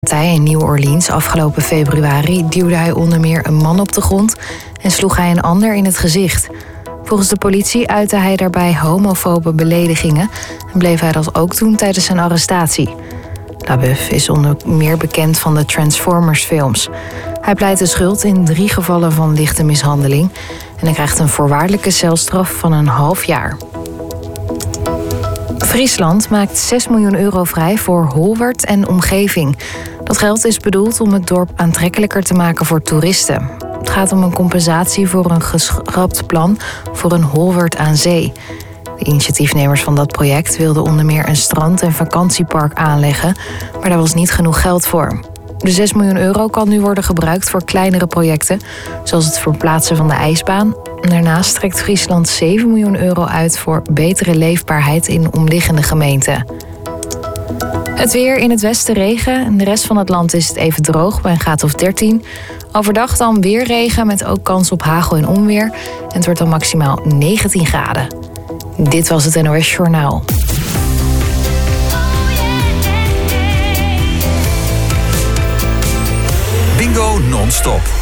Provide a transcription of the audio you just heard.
partij in New Orleans afgelopen februari duwde hij onder meer een man op de grond en sloeg hij een ander in het gezicht. Volgens de politie uitte hij daarbij homofobe beledigingen en bleef hij dat ook doen tijdens zijn arrestatie. LaBeouf is onder meer bekend van de Transformers-films. Hij pleit de schuld in 3 gevallen van lichte mishandeling en hij krijgt een voorwaardelijke celstraf van een half jaar. Friesland maakt 6 miljoen euro vrij voor Holwert en omgeving. Dat geld is bedoeld om het dorp aantrekkelijker te maken voor toeristen. Het gaat om een compensatie voor een geschrapt plan voor een Holwert aan zee. De initiatiefnemers van dat project wilden onder meer een strand- en vakantiepark aanleggen, maar daar was niet genoeg geld voor. De 6 miljoen euro kan nu worden gebruikt voor kleinere projecten, zoals het verplaatsen van de ijsbaan. Daarnaast trekt Friesland 7 miljoen euro uit voor betere leefbaarheid in omliggende gemeenten. Het weer: in het westen regen. In de rest van het land is het even droog bij een graad of 13. Overdag dan weer regen met ook kans op hagel en onweer. En het wordt dan maximaal 19 graden. Dit was het NOS Journaal. Bingo non-stop.